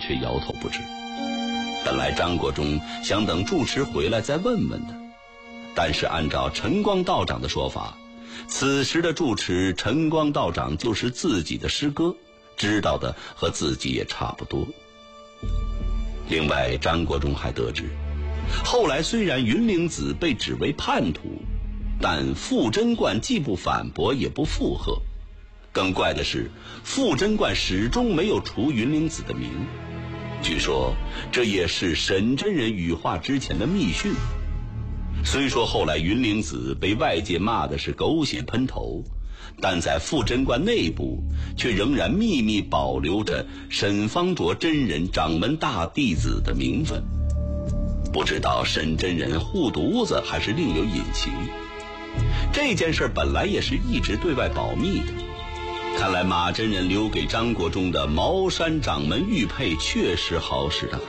却摇头不知。本来张国忠想等住持回来再问问的，但是按照陈光道长的说法，此时的住持陈光道长就是自己的师哥，知道的和自己也差不多。另外，张国忠还得知，后来虽然云灵子被指为叛徒，但傅真观既不反驳也不附和。更怪的是，傅真观始终没有除云灵子的名。据说这也是沈真人羽化之前的密训。虽说后来云灵子被外界骂的是狗血喷头，但在傅真观内部却仍然秘密保留着沈方卓真人掌门大弟子的名分。不知道沈真人护犊子还是另有隐情。这件事本来也是一直对外保密的，看来马真人留给张国忠的茅山掌门玉佩确实好使得很。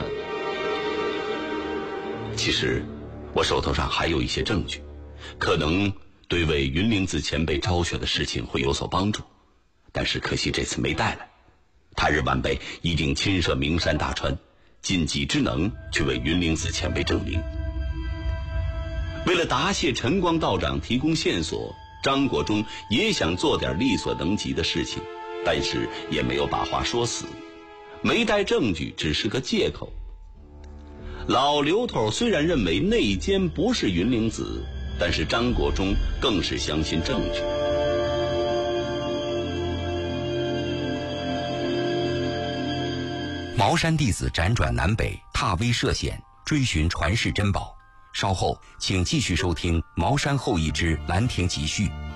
其实我手头上还有一些证据，可能对为云灵子前辈昭雪的事情会有所帮助，但是可惜这次没带来。他日晚辈一定亲涉名山大川，尽己之能去为云灵子前辈证明。为了答谢陈光道长提供线索，张国忠也想做点力所能及的事情，但是也没有把话说死。没带证据只是个借口。老刘头虽然认为内奸不是云灵子，但是张国忠更是相信证据。 茅山弟子辗转南北，踏危涉险，追寻传世珍宝。稍后请继续收听《茅山后裔之兰亭集序》。